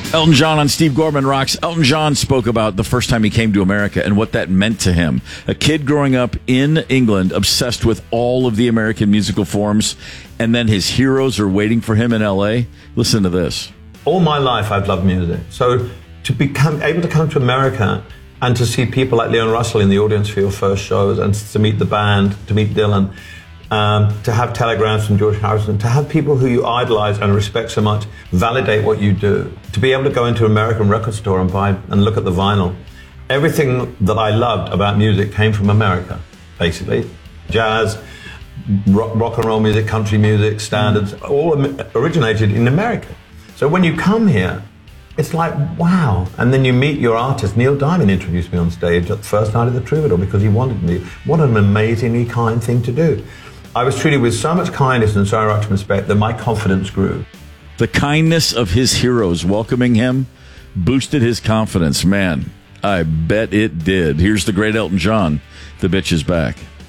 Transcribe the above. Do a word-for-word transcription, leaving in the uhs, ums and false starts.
Elton John on Steve Gorman Rocks. Elton John spoke about the first time he came to America and what that meant to him. A kid growing up in England, obsessed with all of the American musical forms, and then his heroes are waiting for him in L A. Listen to this. All my life I've loved music. So to become able to come to America and to see people like Leon Russell in the audience for your first shows, and to meet the band, to meet Dylan, Um, to have telegrams from George Harrison, to have people who you idolize and respect so much validate what you do, to be able to go into an American record store and buy and look at the vinyl. Everything that I loved about music came from America, basically. Jazz, rock, rock and roll music, country music, standards, all originated in America. So when you come here, it's like, wow. And then you meet your artist. Neil Diamond introduced me on stage at the first night of the Troubadour because he wanted me. What an amazingly kind thing to do. I was treated with so much kindness and so much respect that my confidence grew. The kindness of his heroes welcoming him boosted his confidence. Man, I bet it did. Here's the great Elton John. The bitch is back.